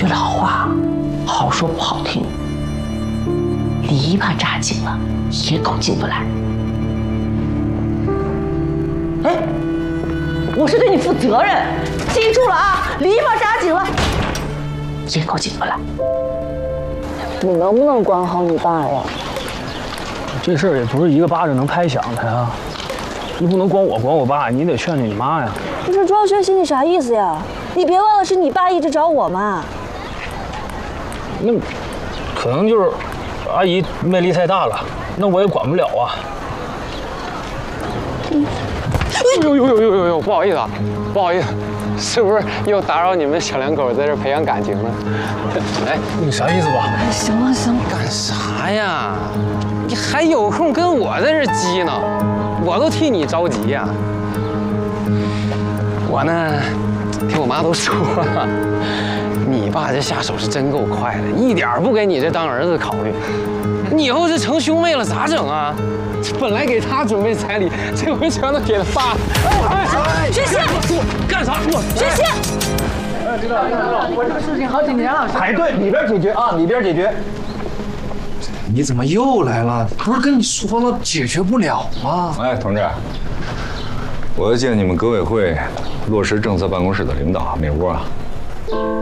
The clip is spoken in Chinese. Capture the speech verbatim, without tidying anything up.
句老话，好说不好听，篱笆扎紧了，野狗进不来。哎，我是对你负责任，记住了啊！篱笆扎紧了，野狗进不来。 你能不能管好你爸呀？ 这事儿也不是一个巴掌能拍响的呀，你不能光我管我爸，你得劝劝你妈呀。 不是庄学习，你啥意思呀？你别忘了是你爸一直找我嘛。 那可能就是阿姨魅力太大了，那我也管不了啊。 呦呦呦呦呦呦！不好意思啊，不好意思，是不是又打扰你们小两口在这培养感情了？哎， 你啥意思吧？ 行了行了， 干啥呀？你还有空跟我在这激呢，我都替你着急呀。我呢，听我妈都说，你爸这下手是真够快的，一点不给你这当儿子考虑。你以后这成兄妹了咋整啊？本来给他准备彩礼，这回全都给他爸。 哎，学习， 干啥？我学习。 知道知道，我这个事情好几年了。排队里边解决啊，里边解决。 你怎么又来了？不是跟你说了解决不了吗？ 哎，同志，我要见你们革委会落实政策办公室的领导，哪屋啊？